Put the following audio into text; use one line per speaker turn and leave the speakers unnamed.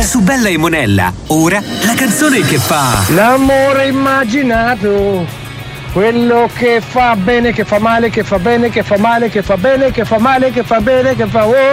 Su Bella e Monella, ora la canzone che fa
l'amore immaginato, quello che fa bene, che fa male, che fa bene, che fa male, che fa bene, che fa male, che fa bene, che fa